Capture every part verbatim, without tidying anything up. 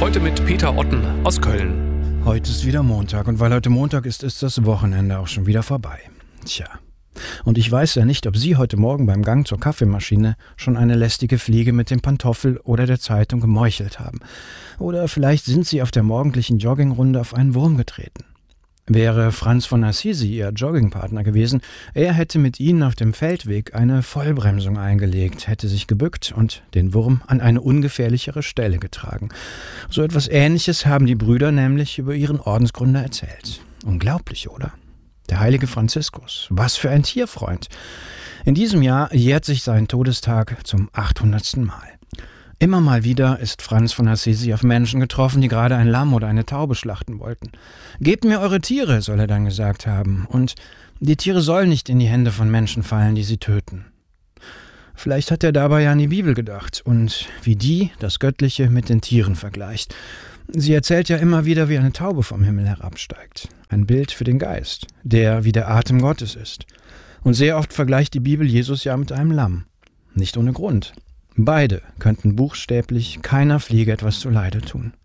Heute mit Peter Otten aus Köln. Heute ist wieder Montag und weil heute Montag ist, ist das Wochenende auch schon wieder vorbei. Tja, und ich weiß ja nicht, ob Sie heute Morgen beim Gang zur Kaffeemaschine schon eine lästige Fliege mit dem Pantoffel oder der Zeitung gemeuchelt haben. Oder vielleicht sind Sie auf der morgendlichen Joggingrunde auf einen Wurm getreten. Wäre Franz von Assisi Ihr Joggingpartner gewesen, er hätte mit Ihnen auf dem Feldweg eine Vollbremsung eingelegt, hätte sich gebückt und den Wurm an eine ungefährlichere Stelle getragen. So etwas Ähnliches haben die Brüder nämlich über ihren Ordensgründer erzählt. Unglaublich, oder? Der heilige Franziskus, was für ein Tierfreund. In diesem Jahr jährt sich sein Todestag zum achthundertsten Mal. Immer mal wieder ist Franz von Assisi auf Menschen getroffen, die gerade ein Lamm oder eine Taube schlachten wollten. »Gebt mir eure Tiere«, soll er dann gesagt haben. Und die Tiere sollen nicht in die Hände von Menschen fallen, die sie töten. Vielleicht hat er dabei ja an die Bibel gedacht und wie die das Göttliche mit den Tieren vergleicht. Sie erzählt ja immer wieder, wie eine Taube vom Himmel herabsteigt. Ein Bild für den Geist, der wie der Atem Gottes ist. Und sehr oft vergleicht die Bibel Jesus ja mit einem Lamm. Nicht ohne Grund. Beide könnten buchstäblich keiner Fliege etwas zuleide tun.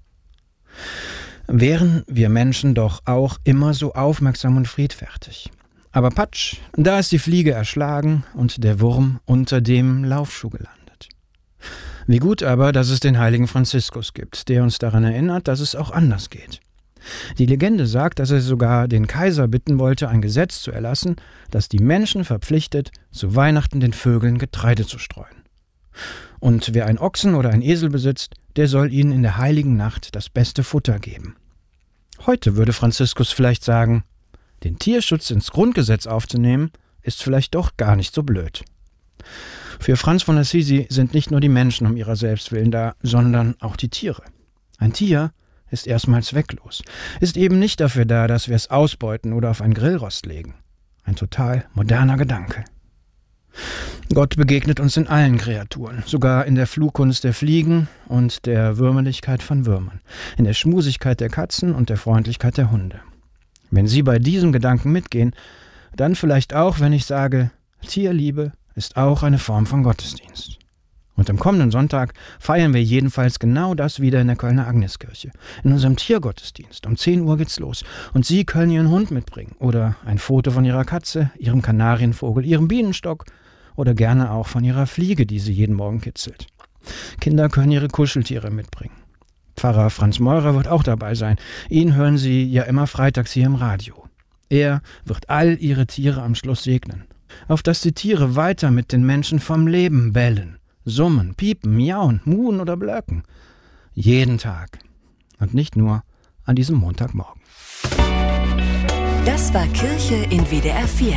Wären wir Menschen doch auch immer so aufmerksam und friedfertig. Aber patsch, da ist die Fliege erschlagen und der Wurm unter dem Laufschuh gelandet. Wie gut aber, dass es den heiligen Franziskus gibt, der uns daran erinnert, dass es auch anders geht. Die Legende sagt, dass er sogar den Kaiser bitten wollte, ein Gesetz zu erlassen, das die Menschen verpflichtet, zu Weihnachten den Vögeln Getreide zu streuen. Und wer einen Ochsen oder einen Esel besitzt, der soll ihnen in der heiligen Nacht das beste Futter geben. Heute würde Franziskus vielleicht sagen, den Tierschutz ins Grundgesetz aufzunehmen, ist vielleicht doch gar nicht so blöd. Für Franz von Assisi sind nicht nur die Menschen um ihrer selbst willen da, sondern auch die Tiere. Ein Tier ist erstmal zwecklos, ist eben nicht dafür da, dass wir es ausbeuten oder auf ein Grillrost legen. Ein total moderner Gedanke. Gott begegnet uns in allen Kreaturen, sogar in der Flugkunst der Fliegen und der Würmeligkeit von Würmern, in der Schmusigkeit der Katzen und der Freundlichkeit der Hunde. Wenn Sie bei diesem Gedanken mitgehen, dann vielleicht auch, wenn ich sage, Tierliebe ist auch eine Form von Gottesdienst. Und am kommenden Sonntag feiern wir jedenfalls genau das wieder in der Kölner Agneskirche. In unserem Tiergottesdienst. Um zehn Uhr geht's los. Und Sie können Ihren Hund mitbringen oder ein Foto von Ihrer Katze, Ihrem Kanarienvogel, Ihrem Bienenstock oder gerne auch von Ihrer Fliege, die Sie jeden Morgen kitzelt. Kinder können ihre Kuscheltiere mitbringen. Pfarrer Franz Meurer wird auch dabei sein. Ihn hören Sie ja immer freitags hier im Radio. Er wird all Ihre Tiere am Schluss segnen. Auf dass die Tiere weiter mit den Menschen vom Leben bellen. Summen, piepen, miauen, muhen oder blöken. Jeden Tag. Und nicht nur an diesem Montagmorgen. Das war Kirche in W D R vier.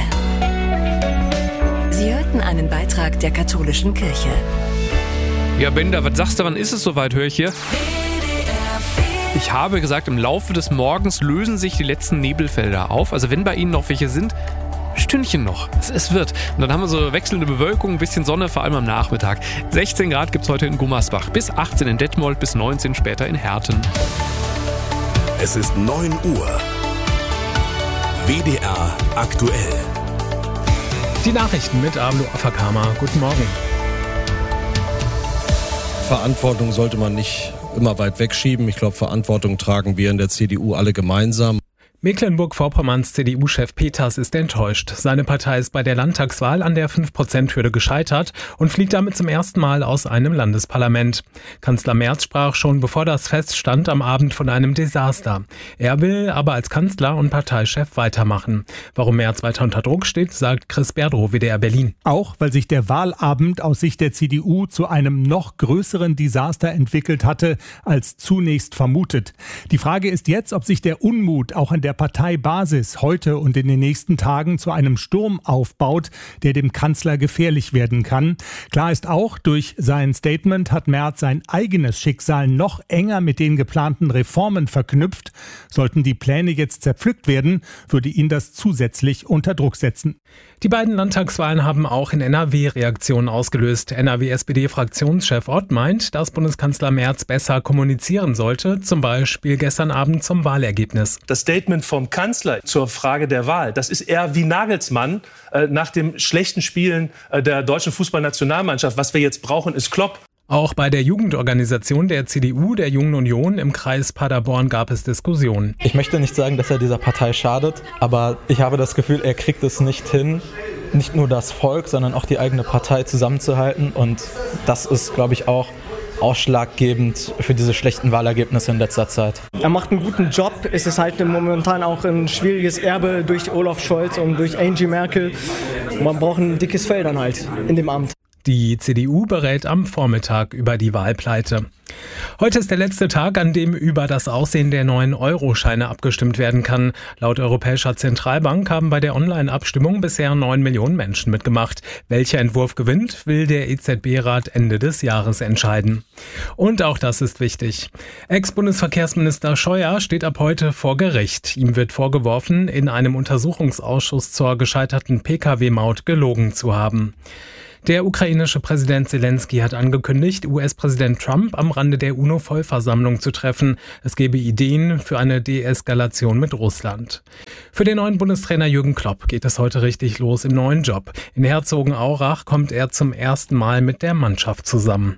Sie hörten einen Beitrag der katholischen Kirche. Ja, Bender, was sagst du, wann ist es soweit, höre ich hier? Ich habe gesagt, im Laufe des Morgens lösen sich die letzten Nebelfelder auf. Also wenn bei Ihnen noch welche sind, Stündchen noch. Es, es wird. Und dann haben wir so wechselnde Bewölkung, ein bisschen Sonne, vor allem am Nachmittag. sechzehn Grad gibt es heute in Gummersbach, bis achtzehn in Detmold, bis neunzehn später in Herten. Es ist neun Uhr. W D R aktuell. Die Nachrichten mit Ablo Afakama. Guten Morgen. Verantwortung sollte man nicht immer weit wegschieben. Ich glaube, Verantwortung tragen wir in der C D U alle gemeinsam. Mecklenburg-Vorpommerns C D U-Chef Peters ist enttäuscht. Seine Partei ist bei der Landtagswahl an der fünf Prozent Hürde gescheitert und fliegt damit zum ersten Mal aus einem Landesparlament. Kanzler Merz sprach schon bevor das feststand am Abend von einem Desaster. Er will aber als Kanzler und Parteichef weitermachen. Warum Merz weiter unter Druck steht, sagt Chris Berdrow, W D R Berlin. Auch weil sich der Wahlabend aus Sicht der C D U zu einem noch größeren Desaster entwickelt hatte, als zunächst vermutet. Die Frage ist jetzt, ob sich der Unmut auch in der Parteibasis heute und in den nächsten Tagen zu einem Sturm aufbaut, der dem Kanzler gefährlich werden kann. Klar ist auch, durch sein Statement hat Merz sein eigenes Schicksal noch enger mit den geplanten Reformen verknüpft. Sollten die Pläne jetzt zerpflückt werden, würde ihn das zusätzlich unter Druck setzen. Die beiden Landtagswahlen haben auch in N R W Reaktionen ausgelöst. N R W-S P D-Fraktionschef Ott meint, dass Bundeskanzler Merz besser kommunizieren sollte, zum Beispiel gestern Abend zum Wahlergebnis. Das Statement vom Kanzler zur Frage der Wahl, das ist eher wie Nagelsmann äh, nach dem schlechten Spielen äh, der deutschen Fußballnationalmannschaft. Was wir jetzt brauchen, ist Klopp. Auch bei der Jugendorganisation der C D U, der Jungen Union im Kreis Paderborn, gab es Diskussionen. Ich möchte nicht sagen, dass er dieser Partei schadet, aber ich habe das Gefühl, er kriegt es nicht hin, nicht nur das Volk, sondern auch die eigene Partei zusammenzuhalten. Und das ist, glaube ich, auch ausschlaggebend für diese schlechten Wahlergebnisse in letzter Zeit. Er macht einen guten Job. Es ist halt momentan auch ein schwieriges Erbe durch Olaf Scholz und durch Angie Merkel. Man braucht ein dickes Fell dann halt in dem Amt. Die C D U berät am Vormittag über die Wahlpleite. Heute ist der letzte Tag, an dem über das Aussehen der neuen Euro-Scheine abgestimmt werden kann. Laut Europäischer Zentralbank haben bei der Online-Abstimmung bisher neun Millionen Menschen mitgemacht. Welcher Entwurf gewinnt, will der E Z B-Rat Ende des Jahres entscheiden. Und auch das ist wichtig. Ex-Bundesverkehrsminister Scheuer steht ab heute vor Gericht. Ihm wird vorgeworfen, in einem Untersuchungsausschuss zur gescheiterten Pkw-Maut gelogen zu haben. Der ukrainische Präsident Zelensky hat angekündigt, U S-Präsident Trump am Rande der UNO-Vollversammlung zu treffen. Es gebe Ideen für eine Deeskalation mit Russland. Für den neuen Bundestrainer Jürgen Klopp geht es heute richtig los im neuen Job. In Herzogenaurach kommt er zum ersten Mal mit der Mannschaft zusammen.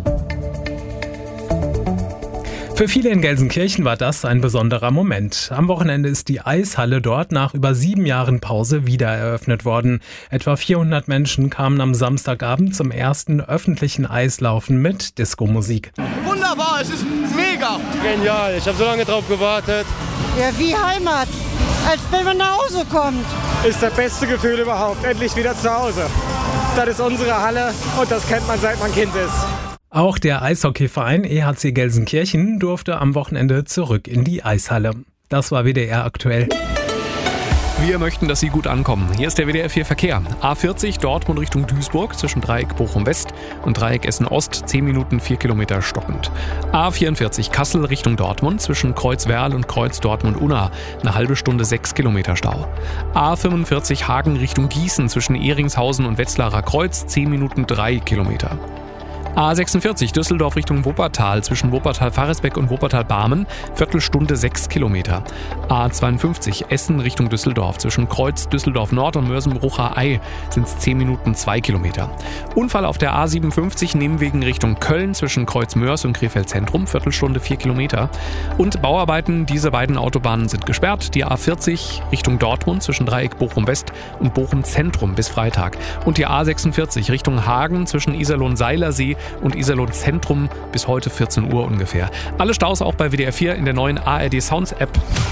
Für viele in Gelsenkirchen war das ein besonderer Moment. Am Wochenende ist die Eishalle dort nach über sieben Jahren Pause wieder eröffnet worden. Etwa vierhundert Menschen kamen am Samstagabend zum ersten öffentlichen Eislaufen mit Disco-Musik. Wunderbar, es ist mega. Genial, ich habe so lange drauf gewartet. Ja, wie Heimat, als wenn man nach Hause kommt. Ist das beste Gefühl überhaupt, endlich wieder zu Hause. Das ist unsere Halle und das kennt man, seit man Kind ist. Auch der Eishockeyverein E H C Gelsenkirchen durfte am Wochenende zurück in die Eishalle. Das war W D R aktuell. Wir möchten, dass Sie gut ankommen. Hier ist der W D R vier Verkehr. A vierzig Dortmund Richtung Duisburg zwischen Dreieck Bochum-West und Dreieck Essen-Ost zehn Minuten vier Kilometer stockend. A vierundvierzig Kassel Richtung Dortmund zwischen Kreuz-Werl und Kreuz Dortmund-Unna eine halbe Stunde sechs Kilometer Stau. A fünfundvierzig Hagen Richtung Gießen zwischen Ehringshausen und Wetzlarer Kreuz zehn Minuten drei Kilometer. A sechsundvierzig Düsseldorf Richtung Wuppertal zwischen Wuppertal-Faresbeck und Wuppertal-Barmen Viertelstunde sechs Kilometer. A zweiundfünfzig Essen Richtung Düsseldorf zwischen Kreuz Düsseldorf-Nord und Mörsen-Brucher-Ei sind es zehn Minuten zwei Kilometer. Unfall auf der A siebenundfünfzig Nebenwegen Richtung Köln zwischen Kreuz-Mörs und Krefeld-Zentrum Viertelstunde vier Kilometer. Und Bauarbeiten, diese beiden Autobahnen sind gesperrt. Die A vierzig Richtung Dortmund zwischen Dreieck Bochum-West und Bochum-Zentrum bis Freitag. Und die A sechsundvierzig Richtung Hagen zwischen Iserlohn-Seilersee und Iserlohn Zentrum bis heute vierzehn Uhr ungefähr. Alle Staus auch bei W D R vier in der neuen A R D Sounds App.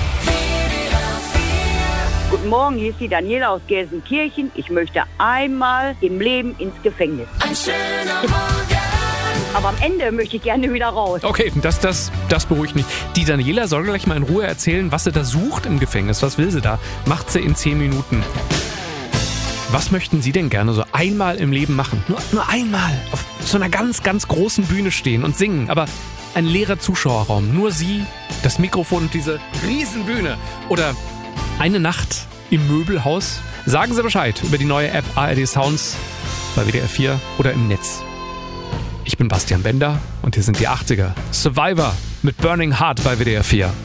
Guten Morgen, hier ist die Daniela aus Gelsenkirchen. Ich möchte einmal im Leben ins Gefängnis. Ein schöner Morgen. Aber am Ende möchte ich gerne wieder raus. Okay, das, das, das beruhigt mich. Die Daniela soll gleich mal in Ruhe erzählen, was sie da sucht im Gefängnis. Was will sie da? Macht sie in zehn Minuten. Was möchten Sie denn gerne so einmal im Leben machen? Nur, nur einmal auf so einer ganz, ganz großen Bühne stehen und singen. Aber ein leerer Zuschauerraum. Nur Sie, das Mikrofon und diese Riesenbühne. Oder eine Nacht im Möbelhaus. Sagen Sie Bescheid über die neue App A R D Sounds bei W D R vier oder im Netz. Ich bin Bastian Bender und hier sind die achtziger. Survivor mit Burning Heart bei W D R vier.